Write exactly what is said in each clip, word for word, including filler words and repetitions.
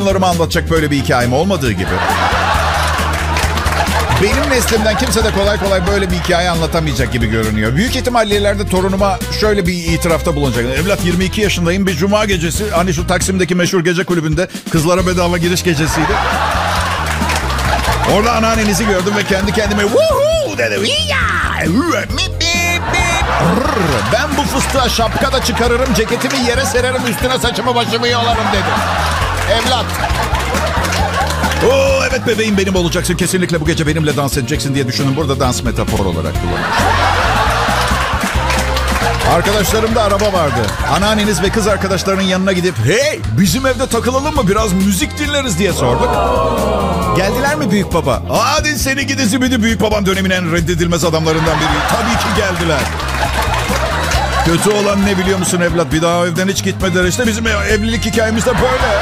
torunlarıma anlatacak böyle bir hikayem olmadığı gibi. Benim neslimden kimse de kolay kolay böyle bir hikaye anlatamayacak gibi görünüyor. Büyük ihtimalle ileride torunuma şöyle bir itirafta bulunacak. Evlat, yirmi iki yaşındayım, bir cuma gecesi. Hani şu Taksim'deki meşhur gece kulübünde kızlara bedava giriş gecesiydi. Orada anneannenizi gördüm ve kendi kendime woohoo dedim. Ben bu fıstığa şapka da çıkarırım, ceketimi yere sererim, üstüne saçımı başımı yolarım dedim. Evlat. Oo evet bebeğim benim olacaksın. Kesinlikle bu gece benimle dans edeceksin diye düşünün. Burada dans metafor olarak kullanılmış. Arkadaşlarımda araba vardı. Anneanneniz ve kız arkadaşlarının yanına gidip hey bizim evde takılalım mı, biraz müzik dinleriz diye sorduk. Geldiler mi büyük baba? Hadi seni gidi zibidi, büyük babam dönemin en reddedilmez adamlarından biri. Tabii ki geldiler. Kötü olan ne biliyor musun evlat? Bir daha evden hiç gitmediler. İşte bizim evlilik hikayemiz de böyle.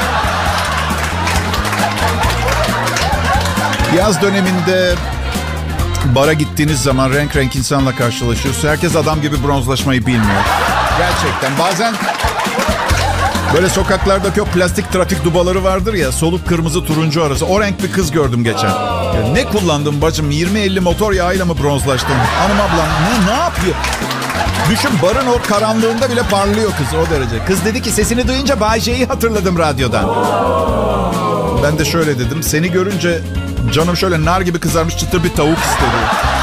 Yaz döneminde bara gittiğiniz zaman renk renk insanla karşılaşıyorsunuz. Herkes adam gibi bronzlaşmayı bilmiyor. Gerçekten bazen böyle sokaklardaki o plastik trafik dubaları vardır ya, soluk kırmızı turuncu arası. O renk bir kız gördüm geçen. Ya ne kullandım bacım? yirmi elli motor yağıyla mı bronzlaştım? Hanım ablam ne, ne yapıyor? Düşün, barın o karanlığında bile parlıyor kız, o derece. Kız dedi ki sesini duyunca Bay J'yi hatırladım radyodan. Ben de şöyle dedim, seni görünce canım şöyle nar gibi kızarmış çıtır bir tavuk istedi.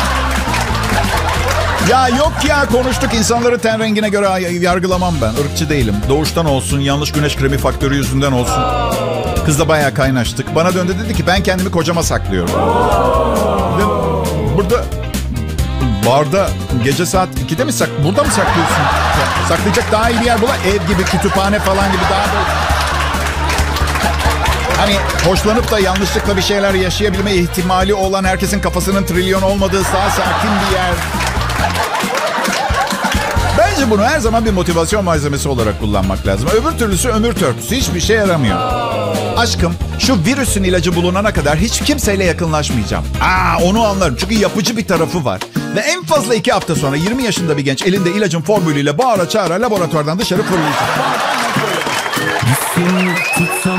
Ya yok ya, konuştuk, insanları ten rengine göre yargılamam ben. Irkçı değilim. Doğuştan olsun, yanlış güneş kremi faktörü yüzünden olsun. Kızla bayağı kaynaştık. Bana döndü dedi ki ben kendimi kocama saklıyorum. Burada barda gece saat ikide mi sak? Burada mı saklıyorsun? Ya, saklayacak daha iyi bir yer bul. Ev gibi, kütüphane falan gibi daha böyle. Hani hoşlanıp da yanlışlıkla bir şeyler yaşayabilme ihtimali olan, herkesin kafasının trilyon olmadığı daha sakin bir yer. Bence bunu her zaman bir motivasyon malzemesi olarak kullanmak lazım. Öbür türlüsü ömür törpüsü, hiçbir şey yaramıyor. Aşkım, şu virüsün ilacı bulunana kadar hiç kimseyle yakınlaşmayacağım. Aa, onu anlarım çünkü yapıcı bir tarafı var. Ve en fazla iki hafta sonra yirmi yaşında bir genç elinde ilacın formülüyle bağıra çağıra laboratuvardan dışarı fırlayacak.